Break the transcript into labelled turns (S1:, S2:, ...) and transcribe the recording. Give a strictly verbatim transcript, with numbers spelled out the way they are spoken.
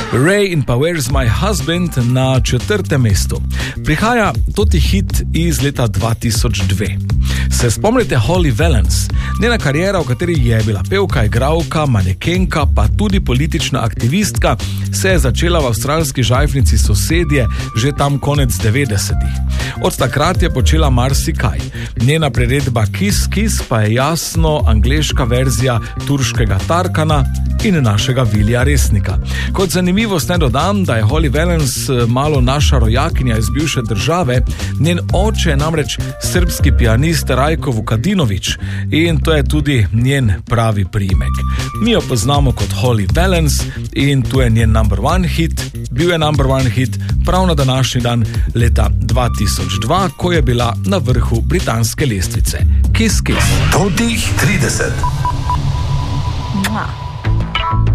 S1: Ray in pa Where's My Husband na četrtem mestu. Prihaja toti hit iz leta dva tisoč dve. Se spomnite Holly Valance? Njena karijera, v kateri je bila pevka, igralka, manekenka, pa tudi politična aktivistka, se je začela v avstralski žajfnici Sosedje že tam konec devetdesetih. Od takrat je počela marsikaj. Njena priredba Kiss Kiss pa je jasno angleška verzija turškega Tarkana in našega Vilija Resnika. Kot zanimivost naj dodam, da je Holly Valance malo naša rojakinja iz bivše države, njen oče je namreč srbski pianist Rajko Vukadinović in to je tudi njen pravi priimek. Mi jo poznamo kot Holly Valance in tu je njen number one hit, bil je number one hit prav na današnji dan leta dva tisoč dva, ko je bila na vrhu britanske lestvice. Kiss Kiss.
S2: Totih trideset.